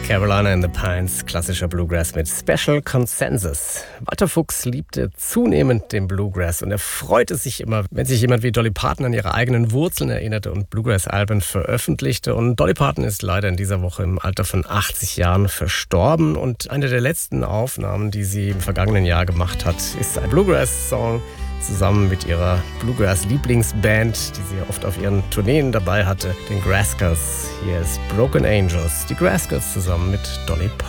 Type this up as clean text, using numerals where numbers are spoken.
Carolina in the Pines, klassischer Bluegrass mit Special Consensus. Walter Fuchs liebte zunehmend den Bluegrass und er freute sich immer, wenn sich jemand wie Dolly Parton an ihre eigenen Wurzeln erinnerte und Bluegrass-Alben veröffentlichte. Und Dolly Parton ist leider in dieser Woche im Alter von 80 Jahren verstorben. Und eine der letzten Aufnahmen, die sie im vergangenen Jahr gemacht hat, ist ein Bluegrass-Song zusammen mit ihrer Bluegrass-Lieblingsband, die sie oft auf ihren Tourneen dabei hatte, den Graskers. Hier ist Broken Angels, die Graskers zusammen mit Dolly Parton.